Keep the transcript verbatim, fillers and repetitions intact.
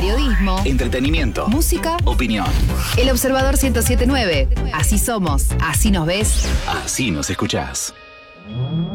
Periodismo, entretenimiento, música, opinión. El Observador ciento siete punto nueve. Así somos, así nos ves, así nos escuchás.